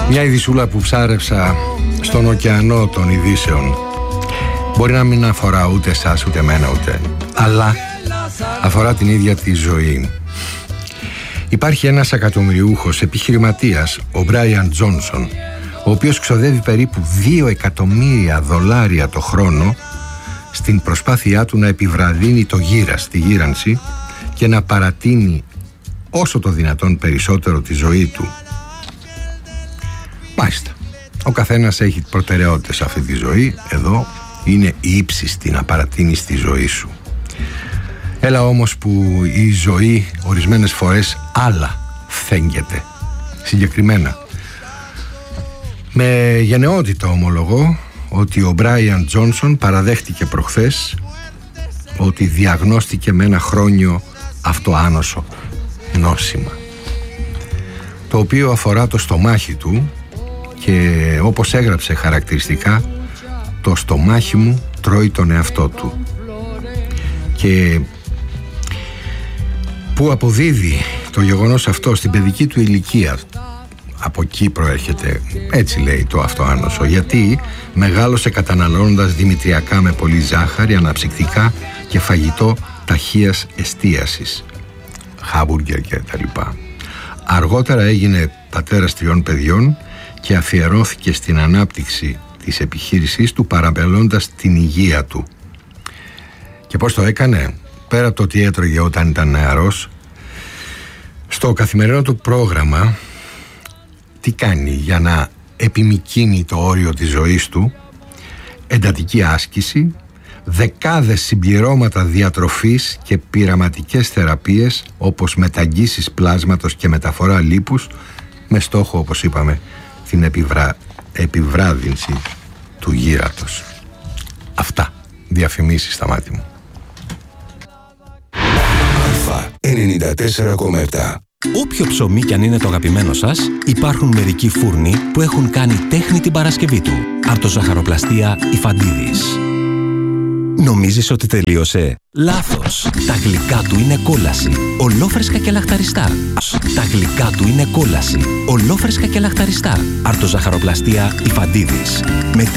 Μια ειδησούλα που ψάρεψα στον ωκεανό των ειδήσεων. Μπορεί να μην αφορά ούτε εσάς, ούτε εμένα, ούτε, αλλά αφορά την ίδια τη ζωή. Υπάρχει ένας εκατομμυριούχος επιχειρηματίας, ο Μπράιαν Τζόνσον, ο οποίος ξοδεύει περίπου $2 εκατομμύρια το χρόνο στην προσπάθειά του να επιβραδύνει το γύρας, τη γύρανση, και να παρατείνει όσο το δυνατόν περισσότερο τη ζωή του. Μάλιστα, ο καθένας έχει προτεραιότητες σε αυτή τη ζωή. Εδώ είναι ύψιστη να παρατείνεις τη ζωή σου. Έλα όμως που η ζωή ορισμένες φορές άλλα φέγγεται. Συγκεκριμένα, με γενναιότητα ομολογώ ότι ο Μπράιαν Τζόνσον παραδέχτηκε προχθές ότι διαγνώστηκε με ένα χρόνιο αυτοάνωσο νόσημα, το οποίο αφορά το στομάχι του, και όπως έγραψε χαρακτηριστικά, το στομάχι μου τρώει τον εαυτό του. Και που αποδίδει το γεγονός αυτό στην παιδική του ηλικία. Από εκεί προέρχεται, έτσι λέει, το αυτοάνωσο, γιατί μεγάλωσε καταναλώνοντας δημητριακά με πολύ ζάχαρη, αναψυκτικά και φαγητό ταχείας εστίασης, χάμπουργκερ και τα λοιπά. Αργότερα έγινε πατέρας 3 παιδιών και αφιερώθηκε στην ανάπτυξη της επιχείρησής του, παραπελώντας την υγεία του. Και πώς το έκανε? Πέρα από το τι έτρωγε όταν ήταν νεαρός, στο καθημερινό του πρόγραμμα τι κάνει για να επιμικρύνει το όριο της ζωής του? Εντατική άσκηση, δεκάδες συμπληρώματα διατροφής και πειραματικές θεραπείες, όπως μεταγγίσεις πλάσματος και μεταφορά λίπους, με στόχο, όπως είπαμε, την επιβράδυνση του γύρατος. Αυτά διαφημίσεις στα μάτια μου. 94,7. Όποιο ψωμί κι αν είναι το αγαπημένο σας, υπάρχουν μερικοί φούρνοι που έχουν κάνει τέχνη την Παρασκευή του. Αρτοζαχαροπλαστεία Ιφαντίδης. Νομίζεις ότι τελείωσε? Λάθος. Τα γλυκά του είναι κόλαση. Ολόφρεσκα και λαχταριστά. Τα γλυκά του είναι κόλαση. Ολόφρεσκα και λαχταριστά. Αρτοζαχαροπλαστεία Ιφαντίδης. Με